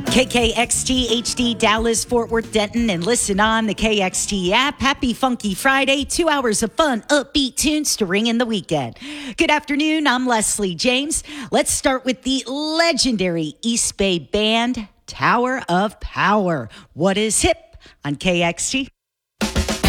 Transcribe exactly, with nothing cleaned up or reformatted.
K K X T H D Dallas, Fort Worth, Denton, and listen on the K X T app. Happy Funky Friday. Two hours of fun, upbeat tunes to ring in the weekend. Good afternoon. I'm Leslie James. Let's start with the legendary East Bay band, Tower of Power. What is hip on K X T?